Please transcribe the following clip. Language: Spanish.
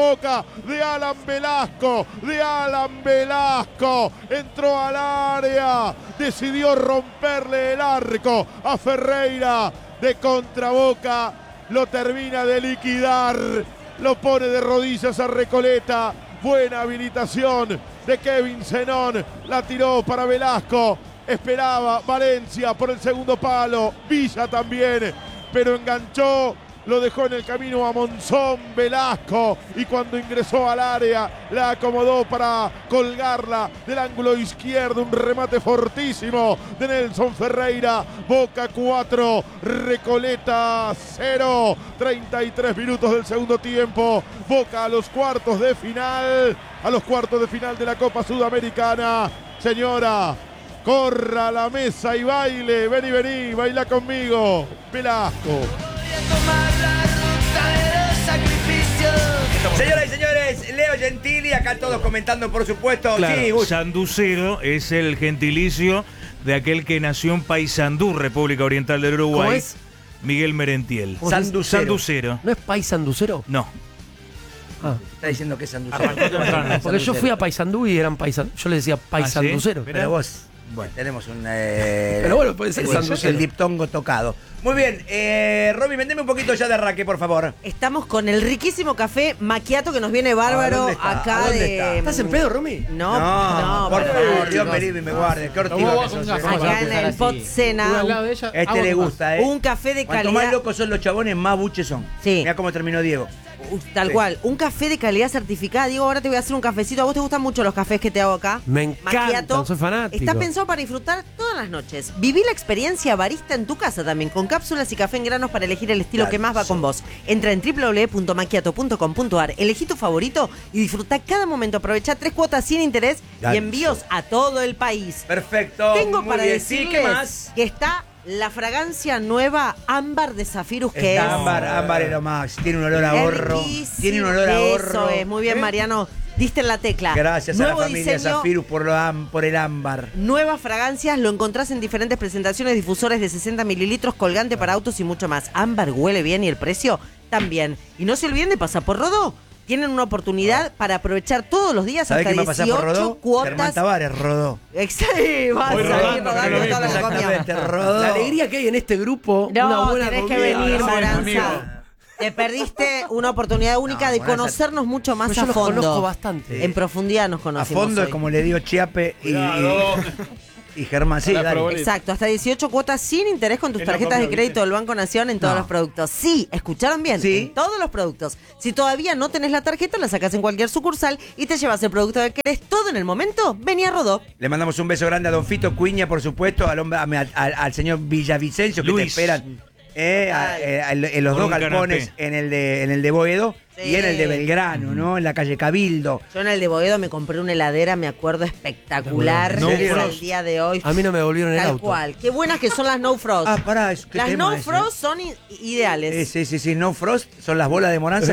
Boca de Alan Velasco, entró al área, decidió romperle el arco a Ferreira, de contra Boca, lo termina de liquidar, lo pone de rodillas a Recoleta. Buena habilitación de Kevin Zenón, la tiró para Velasco, esperaba Valencia por el segundo palo, Villa también, pero enganchó, lo dejó en el camino a Monzón Velasco, y cuando ingresó al área la acomodó para colgarla del ángulo izquierdo, un remate fortísimo de Nelson Ferreira. Boca 4, Recoleta 0, 33 minutos del segundo tiempo. Boca a los cuartos de final de la Copa Sudamericana. Señora, corra a la mesa y baile, vení, baila conmigo, Velasco. Señoras y señores, Leo Gentili, acá todos comentando, por supuesto. Claro, sí, sanducero es el gentilicio de aquel que nació en Paysandú, República Oriental del Uruguay. ¿Cómo es? Miguel Merentiel. Sanducero. ¿No es Paysanducero? No. Ah. Está diciendo que es sanducero. Porque yo fui a Paysandú y eran paisan. Yo le decía paisanducero. Pero vos, bueno, tenemos un... Pero bueno, puede ser sanducero. El diptongo tocado. Muy bien, Romy, vendeme un poquito ya de arranque, por favor. Estamos con el riquísimo café macchiato que nos viene bárbaro acá de... ¿Estás en pedo, Romy? No, por favor, chicos. Dios me libre y me guarde. Qué ortigo que sos. Acá en el Pot Cena. Este le gusta, Un café de Cuanto calidad. más locos son los chabones, más buches son. Sí. Mirá cómo terminó Diego. Tal cual, un café de calidad certificada. Diego, ahora te voy a hacer un cafecito. ¿A vos te gustan mucho los cafés que te hago acá? Me encantan, soy fanático. Está pensado para disfrutar todas las noches. Viví la experiencia barista en tu casa también, con cápsulas y café en granos para elegir el estilo que más va con vos. Entra en www.macchiato.com.ar, elegí tu favorito y disfruta cada momento. Aprovecha 3 cuotas sin interés y envíos a todo el país. Perfecto. Tengo muy para bien. decirles ¿Qué más? que está la fragancia nueva ámbar de Zafirus, que Está es... ámbar es lo más. Tiene un olor a ahorro. Tiene un olor a ahorro. Eso es, muy bien, Mariano. Diste en la tecla. Gracias Nuevo a la familia diseño, Zafirus por el ámbar. nuevas fragancias, lo encontrás en diferentes presentaciones, difusores de 60 mililitros, colgante para autos y mucho más. Ámbar huele bien y el precio también. Y no se olviden de pasar por Rodó. Tienen una oportunidad para aprovechar todos los días hasta ¿Sabés quién va a pasar por 18 Rodó? cuotas. Germán Tavares rodó. Sí, vas a salir rodando toda la Exactamente, comida. rodó. La alegría que hay en este grupo, una No, buena tenés que comida. venir, Gracias, Moranza. Te perdiste una oportunidad única de Moranza, conocernos mucho más Pues yo a los fondo. conozco bastante. En profundidad nos A conocimos fondo hoy. es como le dio Chiape y Germán. Sí, dale. Exacto, hasta 18 cuotas sin interés con tus tarjetas de crédito del Banco Nación en todos los productos. Sí, ¿escucharon bien? Sí. En todos los productos. Si todavía no tenés la tarjeta, la sacás en cualquier sucursal y te llevas el producto que querés todo en el momento. Vení a Rodó. Le mandamos un beso grande a don Fito Cuiña, por supuesto, al señor Villavicencio, que Luis. te esperan en los Con dos un galpones, canapé. en el de Boedo Sí. y en el de Belgrano, ¿no? En la calle Cabildo. Yo en el de Boedo me compré una heladera, me acuerdo, espectacular. No hasta Frost. el día de hoy. A mí no me devolvieron el Tal auto. cual. Qué buenas que son las No Frost. Ah, pará, es que Las No Frost son ideales. Sí, No Frost son las bolas de Moranza